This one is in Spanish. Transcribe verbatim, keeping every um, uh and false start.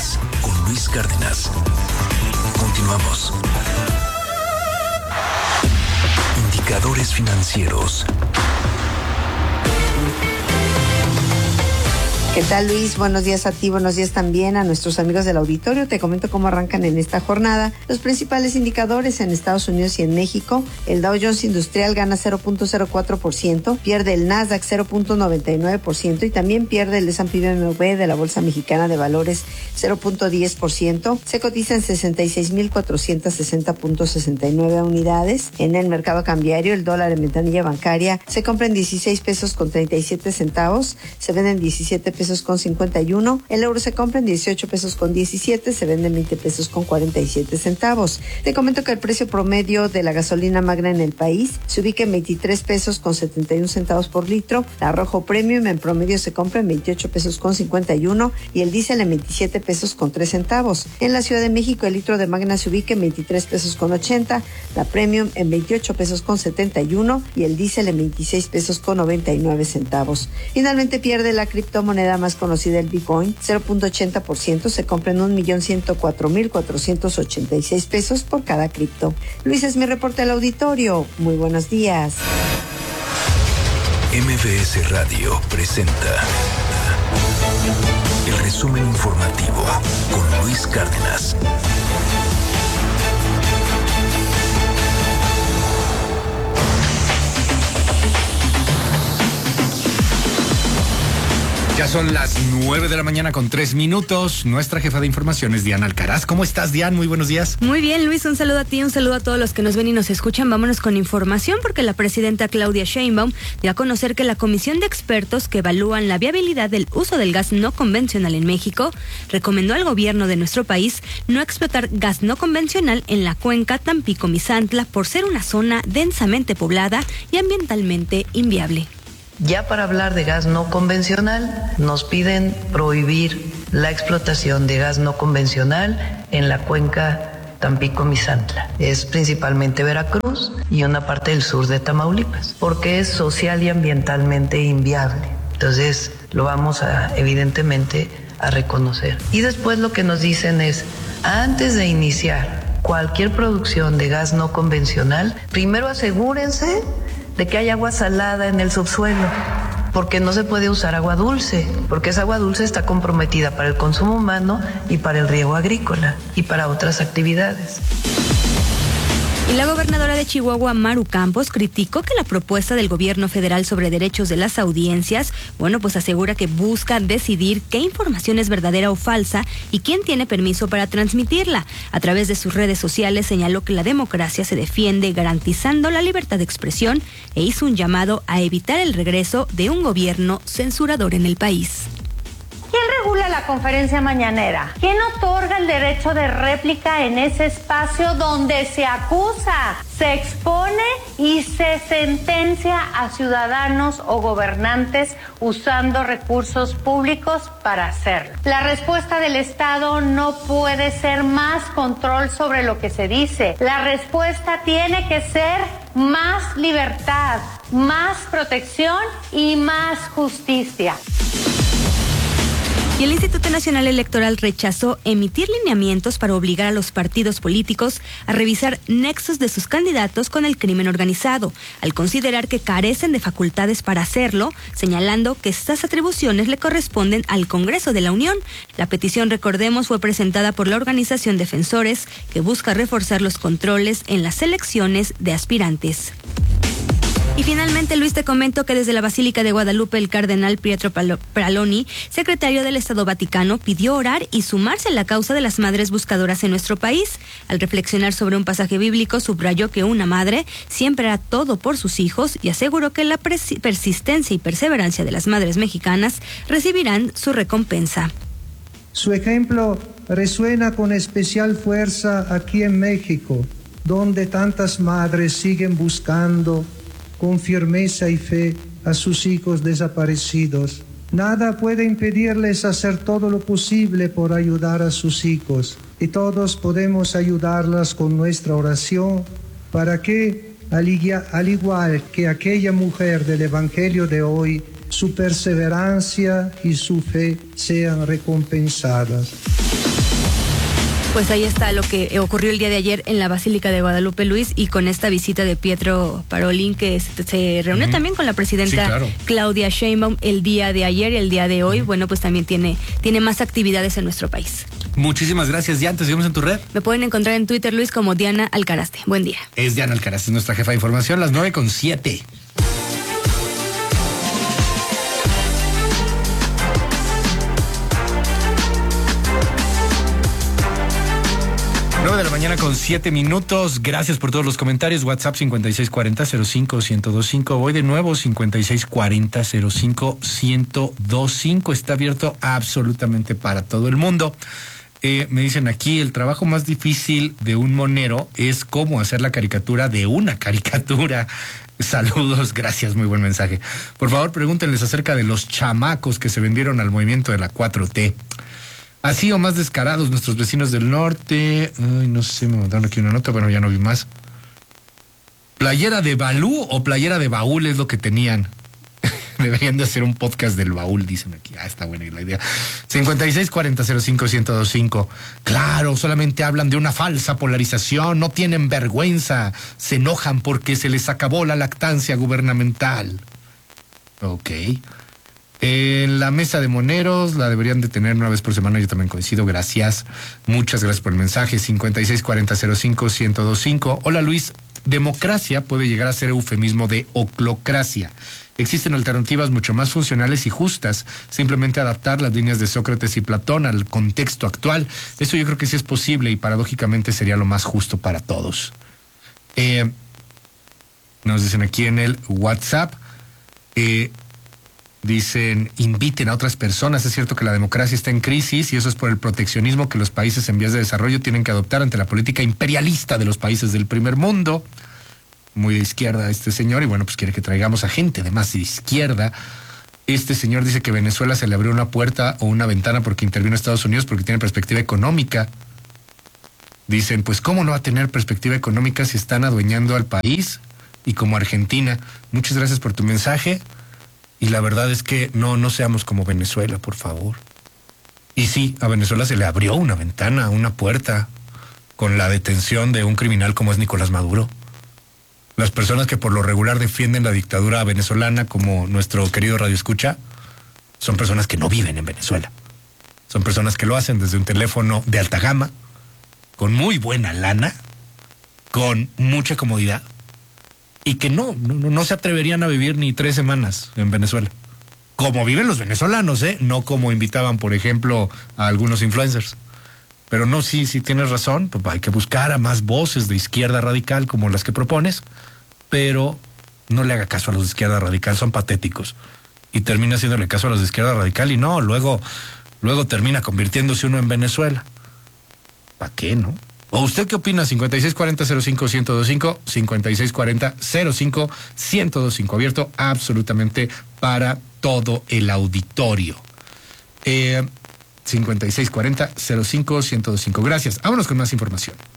Cárdenas, con Luis Cárdenas. Continuamos. Indicadores financieros. ¿Qué tal, Luis? Buenos días a ti, buenos días también a nuestros amigos del auditorio. Te comento cómo arrancan en esta jornada los principales indicadores en Estados Unidos y en México. El Dow Jones Industrial gana cero punto cero cuatro por ciento, pierde el Nasdaq cero punto noventa y nueve por ciento y también pierde el S and P B M W de la Bolsa Mexicana de Valores cero punto diez por ciento. Se cotiza en sesenta y seis mil cuatrocientos sesenta punto sesenta y nueve unidades. En el mercado cambiario, el dólar en ventanilla bancaria se compra en dieciséis pesos con treinta y siete centavos, se vende en diecisiete pesos con cincuenta y uno, el euro se compra en dieciocho pesos con diecisiete, se vende en veinte pesos con cuarenta y siete centavos. Te comento que el precio promedio de la gasolina magna en el país se ubica en veintitrés pesos con setenta y un centavos por litro, la Rojo Premium en promedio se compra en veintiocho pesos con cincuenta y uno y el diésel en veintisiete pesos con tres centavos. En la Ciudad de México el litro de magna se ubica en veintitrés pesos con ochenta, la Premium en veintiocho pesos con setenta y uno y el diésel en veintiséis pesos con noventa y nueve centavos. Finalmente pierde la criptomoneda más conocida, el Bitcoin, cero punto ochenta por ciento, se compra en un millón ciento cuatro mil cuatrocientos ochenta y seis pesos por cada cripto. Luis, es mi reporte al auditorio. Muy buenos días. M V S Radio presenta el resumen informativo con Luis Cárdenas. Ya son las nueve de la mañana con tres minutos. Nuestra jefa de información es Diana Alcaraz. ¿Cómo estás, Diana? Muy buenos días. Muy bien, Luis. Un saludo a ti, un saludo a todos los que nos ven y nos escuchan. Vámonos con información porque la presidenta Claudia Sheinbaum dio a conocer que la comisión de expertos que evalúan la viabilidad del uso del gas no convencional en México recomendó al gobierno de nuestro país no explotar gas no convencional en la cuenca Tampico-Misantla por ser una zona densamente poblada y ambientalmente inviable. Ya para hablar de gas no convencional, nos piden prohibir la explotación de gas no convencional en la cuenca Tampico-Misantla. Es principalmente Veracruz y una parte del sur de Tamaulipas, porque es social y ambientalmente inviable. Entonces, lo vamos a, evidentemente, a reconocer. Y después lo que nos dicen es, antes de iniciar cualquier producción de gas no convencional, primero asegúrense de que hay agua salada en el subsuelo, porque no se puede usar agua dulce, porque esa agua dulce está comprometida para el consumo humano y para el riego agrícola y para otras actividades. Y la gobernadora de Chihuahua, Maru Campos, criticó que la propuesta del gobierno federal sobre derechos de las audiencias, bueno, pues asegura que busca decidir qué información es verdadera o falsa y quién tiene permiso para transmitirla. A través de sus redes sociales señaló que la democracia se defiende garantizando la libertad de expresión e hizo un llamado a evitar el regreso de un gobierno censurador en el país. ¿Quién regula la conferencia mañanera? ¿Quién otorga el derecho de réplica en ese espacio donde se acusa, se expone y se sentencia a ciudadanos o gobernantes usando recursos públicos para hacerlo? La respuesta del Estado no puede ser más control sobre lo que se dice. La respuesta tiene que ser más libertad, más protección y más justicia. Y el Instituto Nacional Electoral rechazó emitir lineamientos para obligar a los partidos políticos a revisar nexos de sus candidatos con el crimen organizado, al considerar que carecen de facultades para hacerlo, señalando que estas atribuciones le corresponden al Congreso de la Unión. La petición, recordemos, fue presentada por la organización Defensores, que busca reforzar los controles en las elecciones de aspirantes. Y finalmente, Luis, te comento que desde la Basílica de Guadalupe, el cardenal Pietro Parolin, secretario del Estado Vaticano, pidió orar y sumarse a la causa de las madres buscadoras en nuestro país. Al reflexionar sobre un pasaje bíblico, subrayó que una madre siempre hará todo por sus hijos y aseguró que la persistencia y perseverancia de las madres mexicanas recibirán su recompensa. Su ejemplo resuena con especial fuerza aquí en México, donde tantas madres siguen buscando con firmeza y fe a sus hijos desaparecidos. Nada puede impedirles hacer todo lo posible por ayudar a sus hijos, y todos podemos ayudarlas con nuestra oración para que, al igual que aquella mujer del Evangelio de hoy, su perseverancia y su fe sean recompensadas. Pues ahí está lo que ocurrió el día de ayer en la Basílica de Guadalupe, Luis, y con esta visita de Pietro Parolin, que se, se reunió uh-huh. también con la presidenta sí, claro. Claudia Sheinbaum el día de ayer y el día de hoy. Uh-huh. Bueno, pues también tiene, tiene más actividades en nuestro país. Muchísimas gracias, Diana. ¿Te seguimos en tu red? Me pueden encontrar en Twitter, Luis, como Diana Alcarazte. Buen día. Es Diana Alcarazte, es nuestra jefa de información, las nueve con siete. nueve de la mañana con siete minutos. Gracias por todos los comentarios. WhatsApp cincuenta y seis cuarenta cero cinco ciento veinticinco. Voy de nuevo, cincuenta y seis cuarenta cero cinco ciento veinticinco. Está abierto absolutamente para todo el mundo. Eh, me dicen aquí, el trabajo más difícil de un monero es cómo hacer la caricatura de una caricatura. Saludos, gracias, muy buen mensaje. Por favor, pregúntenles acerca de los chamacos que se vendieron al movimiento de la cuatro T. Así o más descarados nuestros vecinos del norte. Ay, no sé, me mandaron aquí una nota, bueno, ya no vi más. ¿Playera de Balú o playera de baúl es lo que tenían? Deberían de hacer un podcast del baúl, dicen aquí. Ah, está buena la idea. cincuenta y seis cuarenta cero cinco ciento veinticinco. Claro, solamente hablan de una falsa polarización, no tienen vergüenza, se enojan porque se les acabó la lactancia gubernamental. Ok. En la mesa de moneros la deberían de tener una vez por semana, yo también coincido, gracias. Muchas gracias por el mensaje, cincuenta y seis cuarenta cero cinco ciento veinticinco. Hola Luis, democracia puede llegar a ser eufemismo de oclocracia. Existen alternativas mucho más funcionales y justas, simplemente adaptar las líneas de Sócrates y Platón al contexto actual. Eso yo creo que sí es posible y paradójicamente sería lo más justo para todos. Eh, nos dicen aquí en el WhatsApp, eh, dicen, inviten a otras personas. Es cierto que la democracia está en crisis y eso es por el proteccionismo que los países en vías de desarrollo tienen que adoptar ante la política imperialista de los países del primer mundo. Muy de izquierda este señor y bueno, pues quiere que traigamos a gente además de izquierda. Este señor dice que Venezuela se le abrió una puerta o una ventana porque intervino Estados Unidos porque tiene perspectiva económica. Dicen, pues ¿cómo no va a tener perspectiva económica si están adueñando al país? Y como Argentina. Muchas gracias por tu mensaje. Y la verdad es que no, no seamos como Venezuela, por favor. Y sí, a Venezuela se le abrió una ventana, una puerta, con la detención de un criminal como es Nicolás Maduro. Las personas que por lo regular defienden la dictadura venezolana, como nuestro querido Radio Escucha, son personas que no viven en Venezuela. Son personas que lo hacen desde un teléfono de alta gama, con muy buena lana, con mucha comodidad, y que no, no, no se atreverían a vivir ni tres semanas en Venezuela. Como viven los venezolanos, ¿eh? No como invitaban, por ejemplo, a algunos influencers. Pero no, sí, sí tienes razón, pues hay que buscar a más voces de izquierda radical como las que propones, pero no le haga caso a los de izquierda radical, son patéticos. Y termina haciéndole caso a los de izquierda radical y no, luego, luego termina convirtiéndose uno en Venezuela. ¿Para qué, no? ¿O usted qué opina? cincuenta y seis cuarenta cero cinco ciento veinticinco, cincuenta y seis cuarenta cero cinco ciento veinticinco, abierto absolutamente para todo el auditorio. Eh, cincuenta y seis cuarenta cero cinco ciento veinticinco. Gracias. Vámonos con más información.